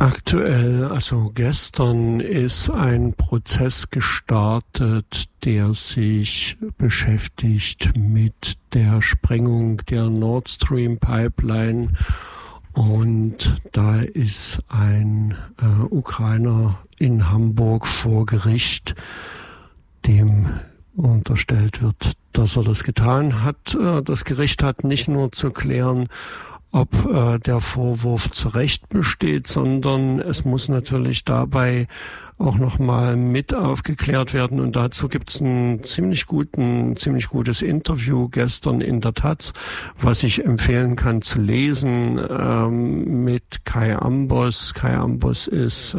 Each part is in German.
Aktuell, also gestern, ist ein Prozess gestartet, der sich beschäftigt mit der Sprengung der Nord Stream Pipeline. Und da ist ein Ukrainer in Hamburg vor Gericht, dem unterstellt wird, dass er das getan hat. Das Gericht hat nicht nur zu klären, ob der Vorwurf zu Recht besteht, sondern es muss natürlich dabei auch nochmal mit aufgeklärt werden. Und dazu gibt's ein ziemlich gutes Interview gestern in der Taz, was ich empfehlen kann zu lesen, mit Kai Ambos. Kai Ambos ist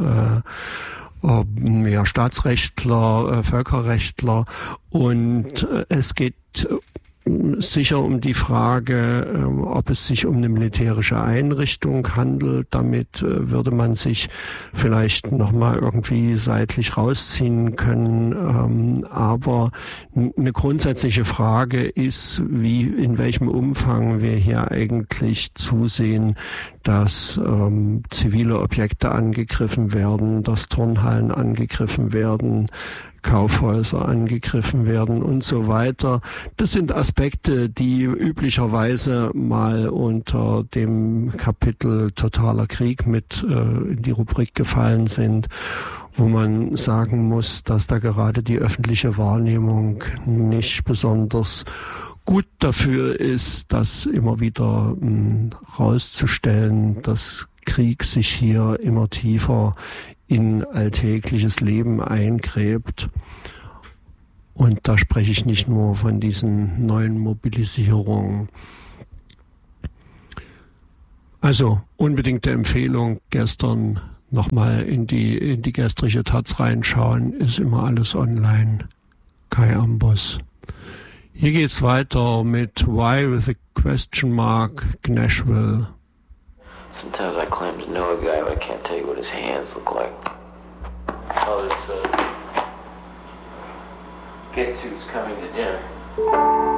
Staatsrechtler, Völkerrechtler, und es geht sicher um die Frage, ob es sich um eine militärische Einrichtung handelt. Damit würde man sich vielleicht nochmal irgendwie seitlich rausziehen können. Aber eine grundsätzliche Frage ist, in welchem Umfang wir hier eigentlich zusehen, dass zivile Objekte angegriffen werden, dass Turnhallen angegriffen werden, Kaufhäuser angegriffen werden und so weiter. Das sind Aspekte, die üblicherweise mal unter dem Kapitel Totaler Krieg mit in die Rubrik gefallen sind, wo man sagen muss, dass da gerade die öffentliche Wahrnehmung nicht besonders gut dafür ist, das immer wieder rauszustellen, dass Krieg sich hier immer tiefer in alltägliches Leben eingräbt. Und da spreche ich nicht nur von diesen neuen Mobilisierungen. Also unbedingte Empfehlung, gestern nochmal in die gestrige Taz reinschauen, ist immer alles online. Kai Ambos. Hier geht's weiter mit Why with a question mark, Nashville. Sometimes I claim to know a guy, but I can't tell you what his hands look like. Oh, this Getsu's coming to dinner.